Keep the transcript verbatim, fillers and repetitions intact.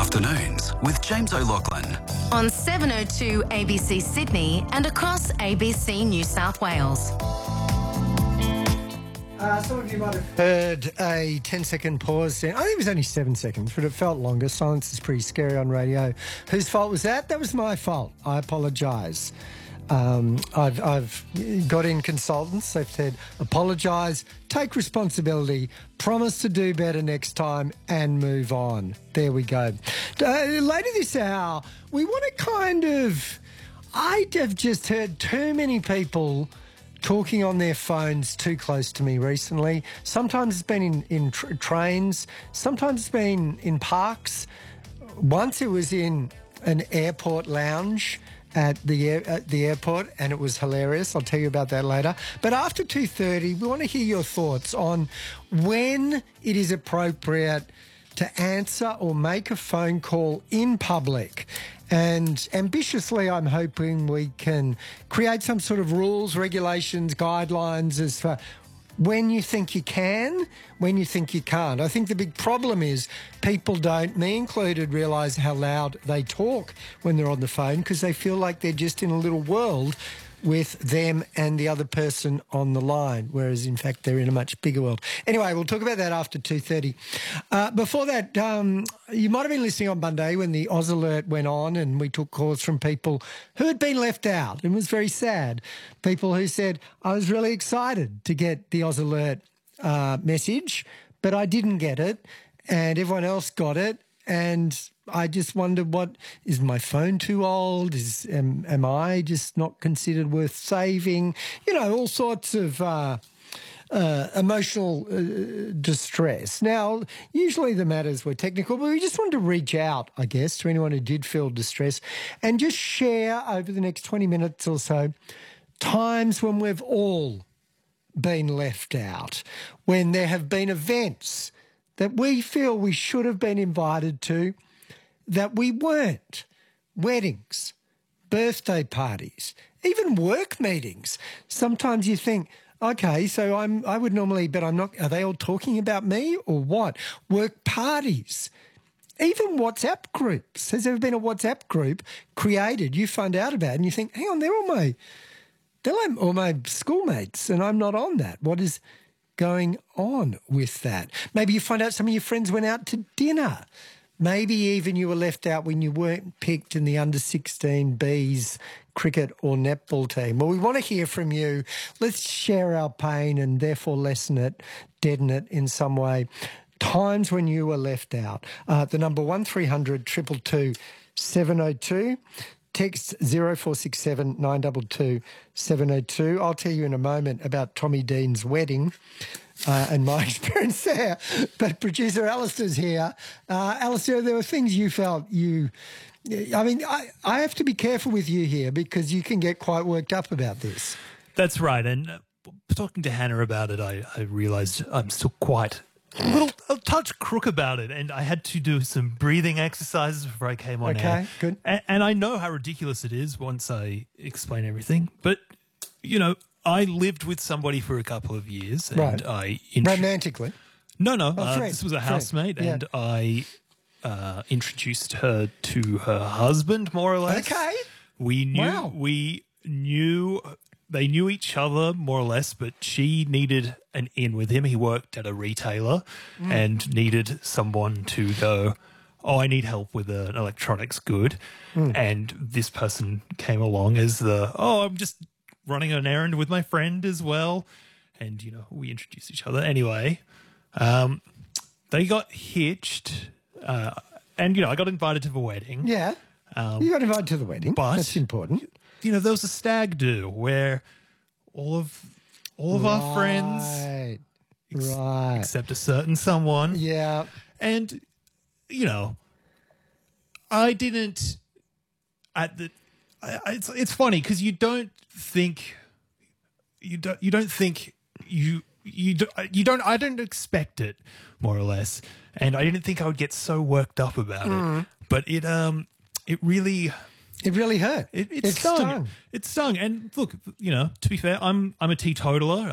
Afternoons with James O'Loughlin. On seven oh two A B C Sydney and across A B C New South Wales. Uh, some of you might have heard a ten-second pause there. I think it was only seven seconds, but it felt longer. Silence is pretty scary on radio. Whose fault was that? That was my fault. I apologise. Um, I've, I've got in consultants. They've said, apologise, take responsibility, promise to do better next time and move on. There we go. Uh, later this hour, we want to kind of... I have just heard too many people talking on their phones too close to me recently. Sometimes it's been in, in tr- trains. Sometimes it's been in parks. Once it was in an airport lounge at the air, at the airport, and it was hilarious. I'll tell you about that later. But after two thirty, we want to hear your thoughts on when it is appropriate to answer or make a phone call in public. And ambitiously, I'm hoping we can create some sort of rules, regulations, guidelines as for when you think you can, when you think you can't. I think the big problem is people don't, me included, realise how loud they talk when they're on the phone because they feel like they're just in a little world with them and the other person on the line, whereas, in fact, they're in a much bigger world. Anyway, we'll talk about that after two thirty. Uh, before that, um, you might have been listening on Monday when the Oz Alert went on and we took calls from people who had been left out. It was very sad. People who said, I was really excited to get the Oz Alert uh, message, but I didn't get it, and everyone else got it, and I just wondered, what is my phone too old? Is am, am I just not considered worth saving? You know, all sorts of uh, uh, emotional uh, distress. Now, usually the matters were technical, but we just wanted to reach out, I guess, to anyone who did feel distress and just share over the next twenty minutes or so times when we've all been left out, when there have been events that we feel we should have been invited to, that we weren't. Weddings, birthday parties, even work meetings. Sometimes you think, okay, so I'm, I would normally, but I'm not, are they all talking about me or what? Work parties, even WhatsApp groups. Has there ever been a WhatsApp group created, you find out about it and you think, hang on, they're all my, they're like all my schoolmates and I'm not on that. What is going on with that? Maybe you find out some of your friends went out to dinner. Maybe even you were left out when you weren't picked in the under sixteen Bs cricket or netball team. Well, we want to hear from you. Let's share our pain and therefore lessen it, deaden it in some way. Times when you were left out. Uh, the number one three hundred two two two seven oh two. Text zero four six seven nine two two seven oh two. I'll tell you in a moment about Tommy Dean's wedding uh, and my experience there. But producer Alistair's here. Uh, Alistair, there were things you felt you... I mean, I, I have to be careful with you here because you can get quite worked up about this. That's right. And uh, talking to Hannah about it, I, I realised I'm still quite... a little a touch crook about it, and I had to do some breathing exercises before I came on okay, air. Okay, good. And, and I know how ridiculous it is once I explain everything. But, you know, I lived with somebody for a couple of years. And right. I int- Romantically? No, no. Oh, uh, friend, this was a friend. housemate, Yeah. and I uh, introduced her to her husband, more or less. Okay. We knew... Wow. We knew... They knew each other more or less, but she needed an in with him. He worked at a retailer mm. and needed someone to go, oh, I need help with an electronics good. Mm. And this person came along as the, oh, I'm just running an errand with my friend as well. And, you know, we introduced each other. Anyway, um, they got hitched uh, and, you know, I got invited to the wedding. Yeah. Um, you got invited to the wedding. But that's important. You know, there was a stag do where all of all of right, our friends, ex- right, except a certain someone, yeah, and you know, I didn't. At the, I, I, it's it's funny because you don't think you don't you don't think you you don't, you don't I don't expect it, more or less, and I didn't think I would get so worked up about mm. it, but it um it really. It really hurt. It, it, it stung. stung. It stung. And look, you know, to be fair, I'm I'm a teetotaler.